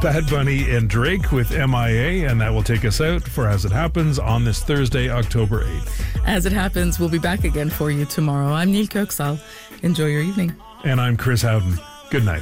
Bad Bunny and Drake with MIA, and that will take us out for As It Happens on this Thursday, October 8th. As It Happens, we'll be back again for you tomorrow. I'm Neil Kirksall. Enjoy your evening. And I'm Chris Howden. Good night.